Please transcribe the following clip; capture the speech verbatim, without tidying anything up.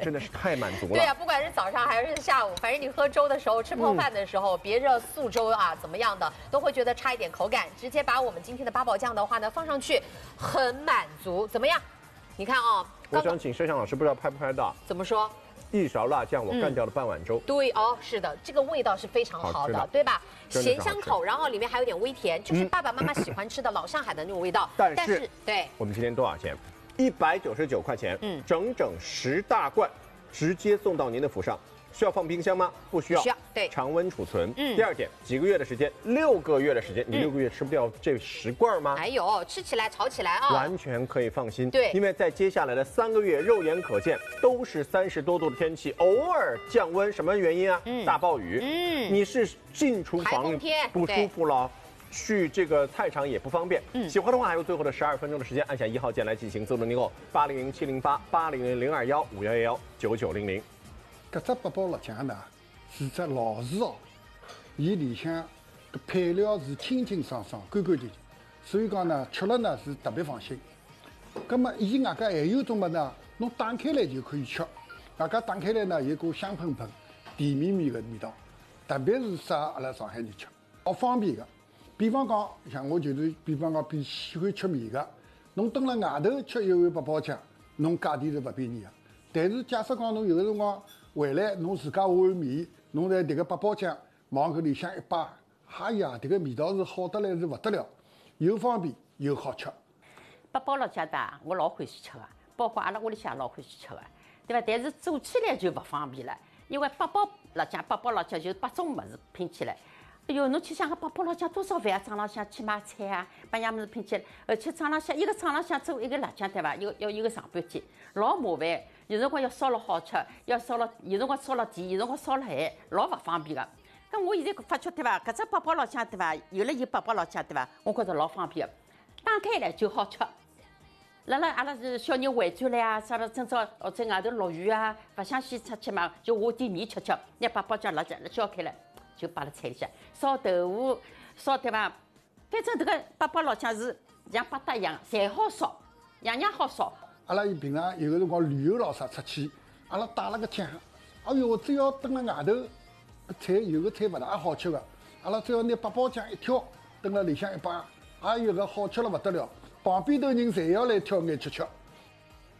真的是太满足了。 对呀、啊，不管是早上还是下午，反正你喝粥的时候、吃泡饭的时候，嗯、别热素粥啊怎么样的，都会觉得差一点口感。直接把我们今天的八宝酱的话呢放上去，很满足。怎么样？你看啊、哦， 我想请摄像老师，不知道拍不拍到？ 怎么说？ 一勺辣酱，我干掉了半碗粥。 嗯、对哦，是的，这个味道是非常好的，对吧？咸香口，然后里面还有点微甜，就是爸爸妈妈喜欢吃的老上海的那种味道。 但是， 对， 我们今天多少钱？一百九十九块钱， 嗯， 整整十大罐，直接送到您的府上。需要放冰箱吗？不需要， 需要，对， 常温储存。 嗯， 第二点，几个月的时间，六个月的时间，你六个月吃不掉这十罐吗？ 还有吃起来、炒起来啊， 完全可以放心。 对， 因为在接下来的三个月，肉眼可见都是三十多度的天气，偶尔降温，什么原因啊？嗯，大暴雨。嗯，你是进厨房不舒服了。去这个菜场也不方便。嗯，喜欢的话还有最后的十二分钟的时间，按下一号键来进行自动订购，八零零七零八八零零零二幺五幺幺幺九九零零。 搿只八宝辣酱呢是只老字号，伊里向搿配料是清清爽爽、干干净净，所以讲呢吃了呢是特别放心。葛么伊外加还有种么呢，侬打开来就可以吃，外加打开来呢有股香喷喷、甜绵绵的味道，特别是适合阿拉上海人吃，好方便的。比方讲，像我就是，比方讲，比喜欢吃面的，侬蹲辣外头吃一碗八宝酱，侬价钿是不便宜的。但是假设讲侬有个辰光回来，侬自家下碗面，侬在迭个八宝酱往搿里向一摆，哎呀，迭个味道是好得来是不得了，又方便又好吃。 八宝辣酱的，我老欢喜吃的，包括阿拉屋里向老欢喜吃的，对伐？但是做起来就不方便了，因为八宝辣酱，八宝辣酱就是八种物事拼起来。哎哟，侬去想个八宝辣酱多少饭啊？早浪向去买菜啊，把样物事拼起来，而且早浪向一个早浪向做一个辣酱对伐？要要一个上半天，老麻烦。有辰光要烧了好吃，要烧了有辰光烧了甜，有辰光烧了咸，老勿方便个。咁我现在发觉对伐？搿只八宝辣酱对伐？有了有八宝辣酱对伐？我觉着老方便个，打开来就好吃。辣辣阿拉是小人回转来啊，啥了今朝哦在外头落雨啊，勿想先出去嘛，就下点面吃吃，拿八宝酱辣酱浇开来。就摆辣菜里向，烧豆腐，烧对伐？反正这个八宝辣酱是像八搭一样，侪好烧，样样好烧。 阿拉平常有个辰光旅游咾啥出去，阿拉打了个酱，哎哟，只要蹲辣外头，菜有个菜勿大好吃个，阿拉只要拿八宝酱一挑，蹲辣里向一摆，哎哟，搿好吃了勿得了，旁边头人侪要来挑眼吃吃。